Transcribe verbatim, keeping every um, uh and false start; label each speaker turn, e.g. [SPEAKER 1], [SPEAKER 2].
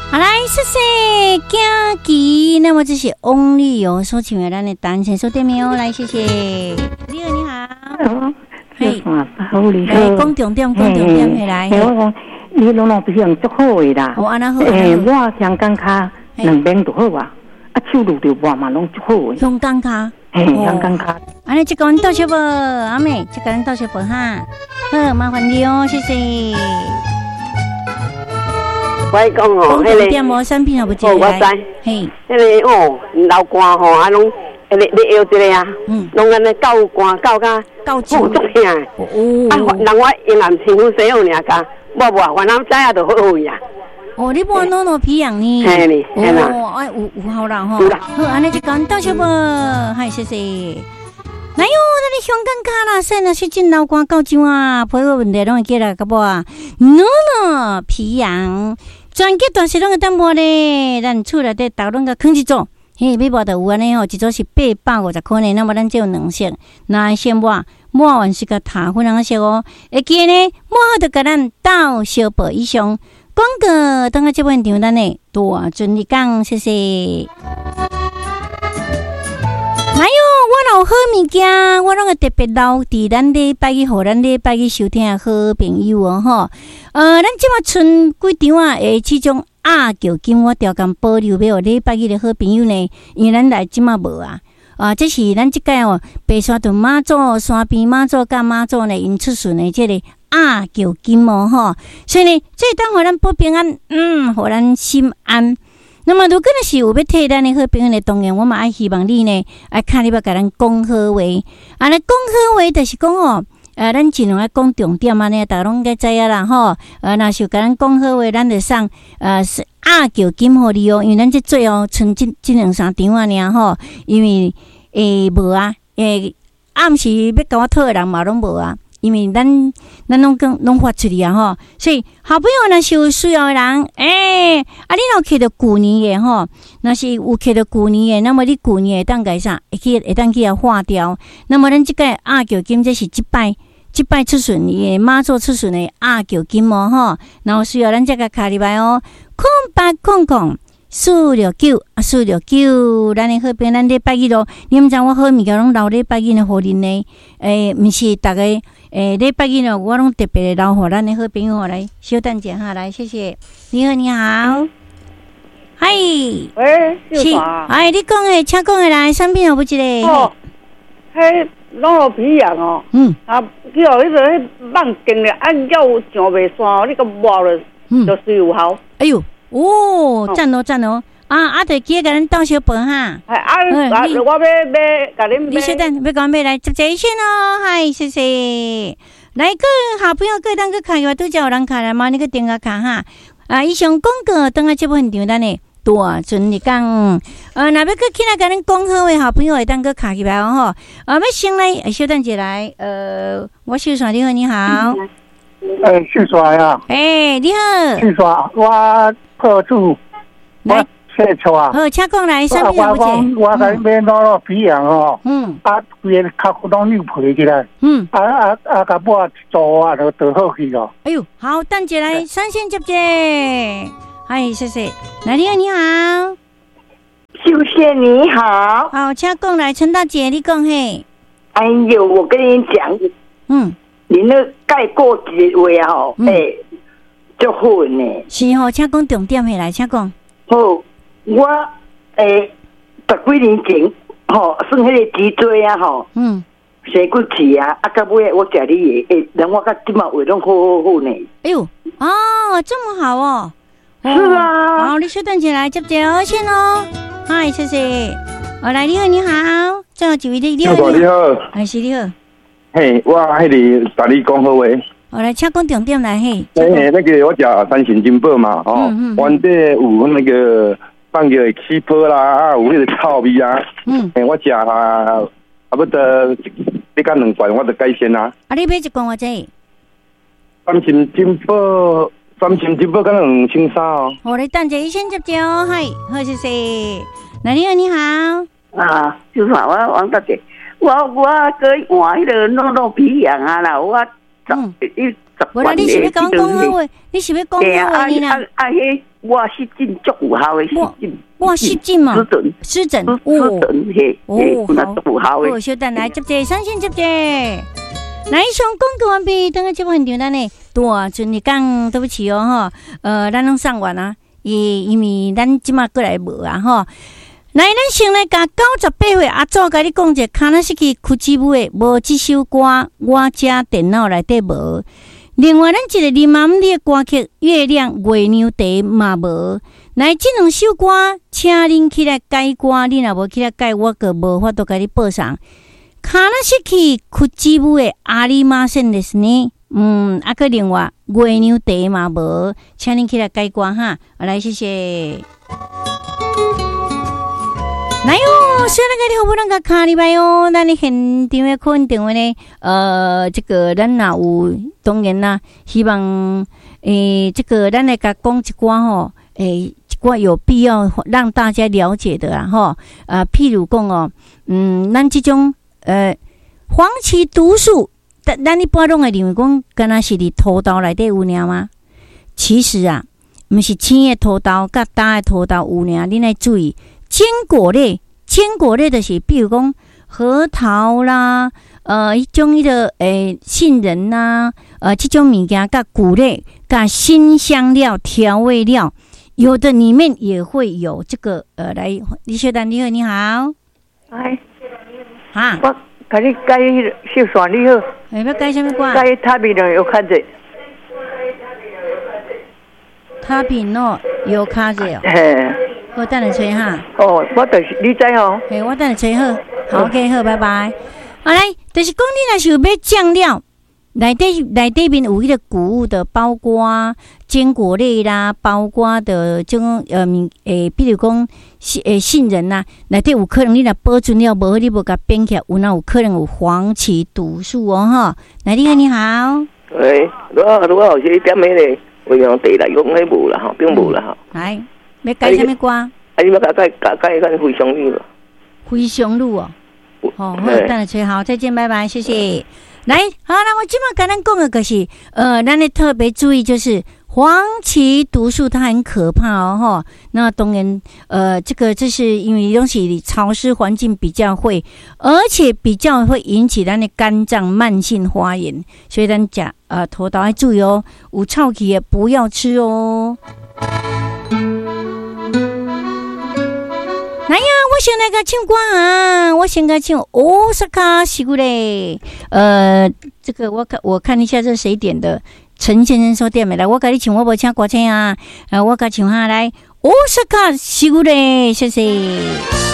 [SPEAKER 1] 好来，谢谢嘉琪。那么这是翁立友所唱的咱的单程收店名哦，来谢谢。你好，你好。嘿，来讲重点，讲重点回来。
[SPEAKER 2] 我讲，你拢拢皮样足好的啦。
[SPEAKER 1] 哦，安那好。
[SPEAKER 2] 诶，我香港卡两边都好啊，啊手路着我嘛拢足好的。
[SPEAKER 1] 香港卡。
[SPEAKER 2] 嘿，香港卡。
[SPEAKER 1] 安尼这个人到小无，阿妹，这个人到小无哈。好，麻烦你哦，谢谢。
[SPEAKER 3] 我讲哦，
[SPEAKER 1] 迄个店无产品也不接来。
[SPEAKER 3] 我知。
[SPEAKER 1] 嘿，
[SPEAKER 3] 迄个哦，老寒吼，啊拢，你你摇一个啊，
[SPEAKER 1] 嗯，
[SPEAKER 3] 拢安尼教寒教甲
[SPEAKER 1] 教
[SPEAKER 3] 足痛诶。哦。啊，人我用暗辛苦使用尔家，无无，我咱知影就好去啊。
[SPEAKER 1] 哦，你无弄弄皮痒呢？
[SPEAKER 3] 嘿哩，嘿啦。
[SPEAKER 1] 哦，哎，有有好人吼。好，安尼就讲到小无，嗨，谢谢。来哟，咱的香港卡啦，现在是真老寒到怎啊？皮肤问题拢会记来个无啊？弄弄皮痒。全结段是拢个淡薄咧，咱厝内底豆拢个放一组，嘿，尾巴就有安尼吼，一组是八百五十块呢。那么咱只有两色，那先抹抹完是个塔粉红色哦。会记呢，抹好就甲咱倒小杯以上。广告等下这本场咱呢，大尊你讲，谢谢。来哟，我有好物件，我拢会特别留伫咱礼拜一，互咱礼拜一收听的好朋友哦吼。呃，咱即马剩几张啊？诶，这种压脚金我调工保留要互礼拜一的好朋友呢，因为咱来即马无啊。啊，这是咱即届哦，白沙屯妈祖、山边妈祖甲妈祖呢，因出巡的这个压脚金哦吼。所以呢，这当互咱保平安，嗯，互咱心安。那么，如果若是有要替咱的好朋友呢，当然我嘛爱希望你呢，爱看你要甲咱讲好话。啊，咱讲好话就是讲哦，呃，咱尽量爱讲重点安尼，大家拢应该知影啦吼。呃，若是甲咱讲好话，咱就送呃是压脚金互你哦，因为咱这做哦，剩即即两三张啊尔吼，因为诶无啊，诶暗时要甲我讨的人嘛拢无啊。因为咱咱拢讲拢发出去啊吼，所以好朋友若是有需要的人，诶、欸，啊，你若摕到旧年的吼，若是有摕到旧年的，那么你旧年会当改啥？会去会当去啊化掉。那么咱即个压脚金，这是即摆即摆出巡的妈祖出巡的压脚金哦吼，然后需要咱这个卡入来哦，空八空空。四六九啊，四六九，咱的好朋友，咱礼拜一咯。你毋知我好物件拢留礼拜一呢，互恁呢？诶、欸，毋是逐个诶，礼拜一呢，我拢特别留互咱的好朋友来。稍等者哈，来，谢谢。你好，你好。嗨。
[SPEAKER 4] 喂，是啥？
[SPEAKER 1] 哎，你讲诶，请讲诶来，产品有不一个？
[SPEAKER 4] 哦，迄拢有皮样哦。嗯。啊，叫迄个迄网经咧，按叫上袂线，你个抹了，嗯，就是有效。
[SPEAKER 1] 哎呦。哦，赞哦赞哦！啊啊，得记甲咱倒小饭哈。
[SPEAKER 4] 哎啊，我我要买甲恁买。
[SPEAKER 1] 你稍等，要讲买来接这一线哦，嗨，谢谢。来个好朋友，各当个卡个都叫人卡来嘛，你个点个卡哈。啊，以上广告等下这部分场咱呢，大尊你讲，呃，若要去起来甲恁讲好的好朋友会当个卡起来哦吼。啊，要先来，稍等者来，呃，我秀爽你好，你好。
[SPEAKER 5] 诶，秀爽呀。
[SPEAKER 1] 诶，你好。
[SPEAKER 5] 秀爽，我。破处，我切错啊！
[SPEAKER 1] 好，请讲来，什么
[SPEAKER 5] 我讲我喺买攞攞皮样哦，
[SPEAKER 1] 嗯，
[SPEAKER 5] 啊，规个脚骨拢扭皮起来，嗯，啊啊啊，甲我做啊，就就好去咯。
[SPEAKER 1] 哎呦，好，等下来，三线接接，嗨，谢谢，来，你好，你好，
[SPEAKER 6] 秀仙你好，
[SPEAKER 1] 好，请讲来，陈大姐，你讲嘿，
[SPEAKER 6] 哎呦，我跟你讲，嗯，你那盖过几位啊？哦，哎、嗯。足好呢，
[SPEAKER 1] 是吼，请讲重点下来，请讲。
[SPEAKER 6] 好，我诶十几年前，吼，算迄个脊椎啊，吼，嗯，生骨刺啊，啊，到尾我食你的，诶，人我甲即马胃拢好好好呢。
[SPEAKER 1] 哎呦，哦，这么好哦。
[SPEAKER 6] 是啊。
[SPEAKER 1] 好，你稍等起来，接接二线哦。嗨，谢谢。我来，你好，你好，正好几位你好，
[SPEAKER 7] 你好，
[SPEAKER 1] 哎，是你好。
[SPEAKER 7] 嘿，我迄个甲你讲好话。
[SPEAKER 1] 我来请讲重点来嘿。
[SPEAKER 7] 诶，那个我食三型金宝嘛，哦，原底有那个放个起泡啦，啊，有迄个臭味啊。嗯。诶，我食啊，啊不得你讲两罐，我就改善啦。
[SPEAKER 1] 啊，你买一罐偌济？
[SPEAKER 7] 三型金宝，三型金宝敢两千三哦。
[SPEAKER 1] 我来等者一先接接哦，嗨，好谢谢。那你好，你好。
[SPEAKER 6] 啊，就是我王大姐，我我搁换迄个弄弄皮样啊啦，我。嗯，伊
[SPEAKER 1] 无啦，你是要讲讲好话？你是要讲好话呢？
[SPEAKER 6] 啊啊！迄我失禁足有效的失禁，
[SPEAKER 1] 哇失禁嘛，
[SPEAKER 6] 湿疹，
[SPEAKER 1] 湿疹，
[SPEAKER 6] 湿疹嘿，哦，足有效的。
[SPEAKER 1] 好，小等来接者，三线接者。来，以上广告完毕，等下节目现场咱呢，大阵你讲对不起哦哈，呃，咱拢上完啊，因因为咱即马过来无啊哈。来，咱先来甲九十八岁阿祖甲你讲者，卡那是去哭泣舞的，无即首歌，我家电脑内底无。另外，咱一个林妈咪的歌曲《月亮月娘茶》嘛无。来，即两首歌，请恁起来改歌，恁若无起来改，我个无法度甲你报上。卡那是去哭泣舞的阿里马森ですね。嗯，啊个另外月娘茶嘛无，请恁起来改歌哈。来，谢谢。来哟，虽然个你好不能个卡哩吧哟，咱你现场的肯定呢，呃，这个咱若有当然啦，希望诶，这个咱来甲讲一寡吼，诶，一寡有必要让大家了解的啊吼，呃，譬如讲哦，嗯，咱这种呃黄芪毒素，咱咱一般拢会认为讲，敢若是伫土豆内底有尔吗？其实啊，毋是青的土豆甲大的土豆有尔，恁来注意。坚果类，坚果类的是，比如讲核桃啦，呃，一种迄个诶杏仁呐，呃，这种物件甲谷类、甲辛香料、调味料，有的里面也会有这个呃，来，李学丹，你好，你好，
[SPEAKER 8] 哎，
[SPEAKER 1] 哈，
[SPEAKER 8] 我甲你改小线，你好，
[SPEAKER 1] 哎，要改什么歌？
[SPEAKER 8] 改塔比诺有卡子，
[SPEAKER 1] 塔比诺有卡子哦，
[SPEAKER 8] 嘿。
[SPEAKER 1] 我等下吹哈。
[SPEAKER 8] 哦，我就是你知哦。
[SPEAKER 1] 嘿，我等下吹好。好 ，OK， 好，拜拜。好来，就是讲你若是有买酱料，内底内底面有迄个谷物的包瓜、坚果类啦，包瓜的这种呃物诶，比如讲诶杏仁啦，内底有可能你若保存了无，你无甲变起来，有那有可能有黄芪毒素哦哈。来，你好，你好。
[SPEAKER 9] 喂，我我好像点咩咧？我用地来用迄无啦哈，并无啦哈。
[SPEAKER 1] 来。要改什么歌？啊，
[SPEAKER 9] 你要改改改改改飞翔路了。
[SPEAKER 1] 飞翔路哦，好，好，等下吹好，再见，拜拜，谢谢。来，好，那我今麦跟咱讲的就是，呃，咱得特别注意，就是黄芪毒素它很可怕哦，哈。那当然，呃，这个这是因为东西潮湿环境比较会，而且比较会引起咱的肝脏慢性发炎，所以咱讲呃，头刀要注意哦，有臭气也不要吃哦。来呀！我先来个唱歌啊！我先来唱《奥萨卡西古嘞》。呃，这个我看我看一下，这是谁点的？陈先生说点没来，我给你唱，我无唱歌唱啊。呃，我给唱下来《奥萨卡西古嘞》，谢谢。